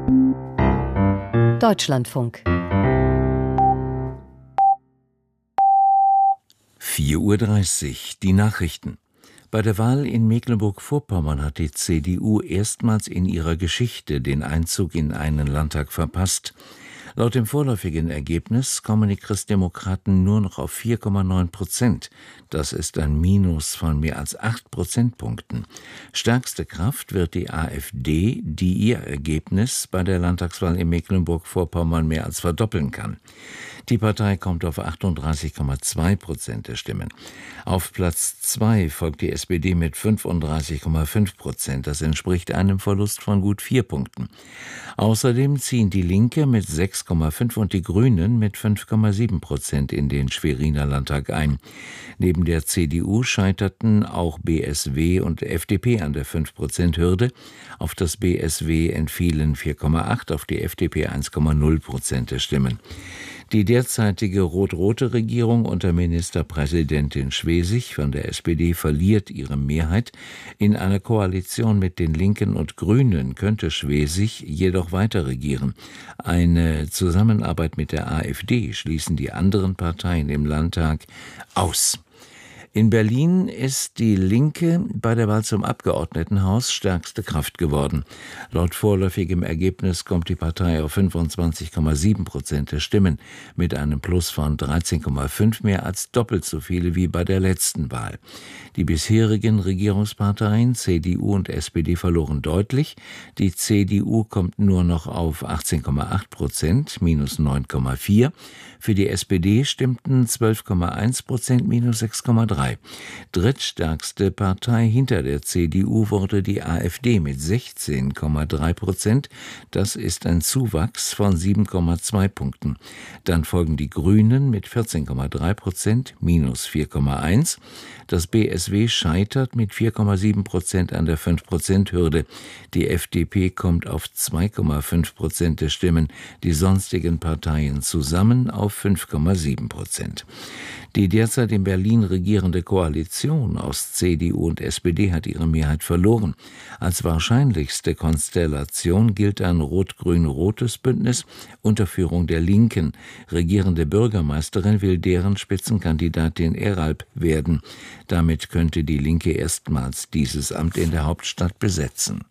Deutschlandfunk 4:30 Uhr, die Nachrichten. Bei der Wahl in Mecklenburg-Vorpommern hat die CDU erstmals in ihrer Geschichte den Einzug in einen Landtag verpasst. Laut dem vorläufigen Ergebnis kommen die Christdemokraten nur noch auf 4,9%. Das ist ein Minus von mehr als 8 Prozentpunkten. Stärkste Kraft wird die AfD, die ihr Ergebnis bei der Landtagswahl in Mecklenburg-Vorpommern mehr als verdoppeln kann. Die Partei kommt auf 38,2% der Stimmen. Auf Platz 2 folgt die SPD mit 35,5%. Das entspricht einem Verlust von gut 4 Punkten. Außerdem ziehen die Linke mit 6,5 und die Grünen mit 5,7% in den Schweriner Landtag ein. Neben der CDU scheiterten auch BSW und FDP an der 5%-Hürde. Auf das BSW entfielen 4,8, auf die FDP 1,0% der Stimmen. Die derzeitige rot-rote Regierung unter Ministerpräsidentin Schwesig von der SPD verliert ihre Mehrheit. In einer Koalition mit den Linken und Grünen könnte Schwesig jedoch weiter regieren. Eine Zusammenarbeit mit der AfD schließen die anderen Parteien im Landtag aus. In Berlin ist die Linke bei der Wahl zum Abgeordnetenhaus stärkste Kraft geworden. Laut vorläufigem Ergebnis kommt die Partei auf 25,7% der Stimmen, mit einem Plus von 13,5, mehr als doppelt so viele wie bei der letzten Wahl. Die bisherigen Regierungsparteien CDU und SPD verloren deutlich. Die CDU kommt nur noch auf 18,8%, minus 9,4. Für die SPD stimmten 12,1%, minus 6,3. Drittstärkste Partei hinter der CDU wurde die AfD mit 16,3%. Das ist ein Zuwachs von 7,2 Punkten. Dann folgen die Grünen mit 14,3%, minus 4,1. Das BSW scheitert mit 4,7% an der 5%-Hürde. Die FDP kommt auf 2,5% der Stimmen, die sonstigen Parteien zusammen auf 5,7%. Die derzeit in Berlin regierende Koalition aus CDU und SPD hat ihre Mehrheit verloren. Als wahrscheinlichste Konstellation gilt ein rot-grün-rotes Bündnis unter Führung der Linken. Regierende Bürgermeisterin will deren Spitzenkandidatin Eralp werden. Damit könnte die Linke erstmals dieses Amt in der Hauptstadt besetzen.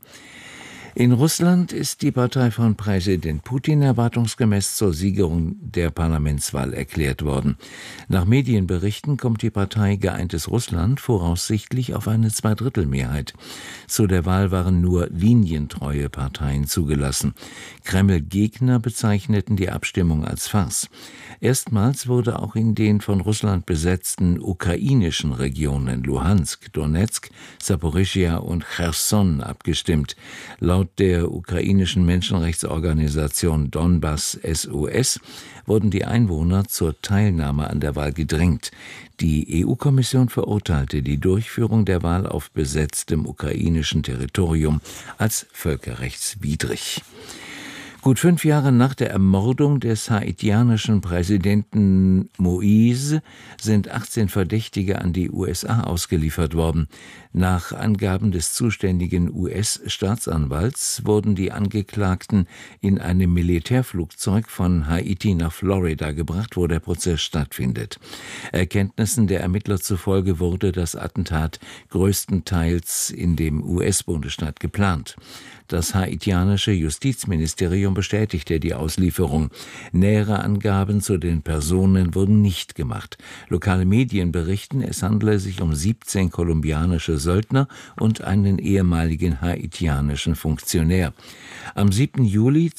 In Russland ist die Partei von Präsident Putin erwartungsgemäß zur Siegerin der Parlamentswahl erklärt worden. Nach Medienberichten kommt die Partei Geeintes Russland voraussichtlich auf eine Zweidrittelmehrheit. Zu der Wahl waren nur linientreue Parteien zugelassen. Kreml-Gegner bezeichneten die Abstimmung als Farce. Erstmals wurde auch in den von Russland besetzten ukrainischen Regionen Luhansk, Donetsk, Saporischschja und Cherson abgestimmt. Laut der ukrainischen Menschenrechtsorganisation Donbass SOS wurden die Einwohner zur Teilnahme an der Wahl gedrängt. Die EU-Kommission verurteilte die Durchführung der Wahl auf besetztem ukrainischen Territorium als völkerrechtswidrig. Gut 5 Jahre nach der Ermordung des haitianischen Präsidenten Moïse sind 18 Verdächtige an die USA ausgeliefert worden. Nach Angaben des zuständigen US-Staatsanwalts wurden die Angeklagten in einem Militärflugzeug von Haiti nach Florida gebracht, wo der Prozess stattfindet. Erkenntnissen der Ermittler zufolge wurde das Attentat größtenteils in dem US-Bundesstaat geplant. Das haitianische Justizministerium bestätigte die Auslieferung. Nähere Angaben zu den Personen wurden nicht gemacht. Lokale Medien berichten, es handele sich um 17 kolumbianische Söldner und einen ehemaligen haitianischen Funktionär. Am 7. Juli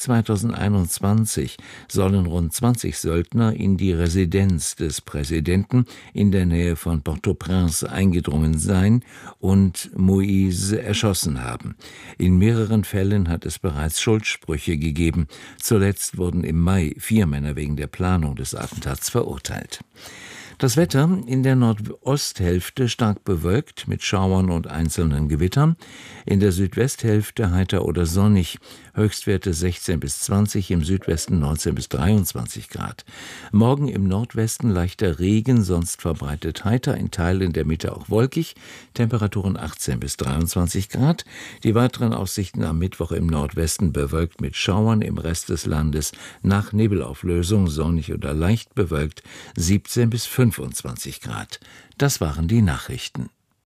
2021 sollen rund 20 Söldner in die Residenz des Präsidenten in der Nähe von Port-au-Prince eingedrungen sein und Moïse erschossen haben. In mehreren Fällen hat es bereits Schuldsprüche gegeben. Zuletzt wurden im Mai 4 Männer wegen der Planung des Attentats verurteilt. Das Wetter: in der Nordosthälfte stark bewölkt mit Schauern und einzelnen Gewittern, in der Südwesthälfte heiter oder sonnig, Höchstwerte 16 bis 20, im Südwesten 19 bis 23 Grad. Morgen im Nordwesten leichter Regen, sonst verbreitet heiter, in Teilen der Mitte auch wolkig, Temperaturen 18 bis 23 Grad. Die weiteren Aussichten am Mittwoch: im Nordwesten bewölkt mit Schauern, im Rest des Landes nach Nebelauflösung sonnig oder leicht bewölkt, 17 bis 25 Grad. Das waren die Nachrichten.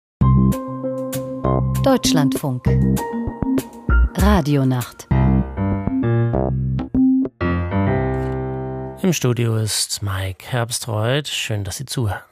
Deutschlandfunk Radionacht. Im Studio ist Mike Herbstreuth. Schön, dass Sie zuhören.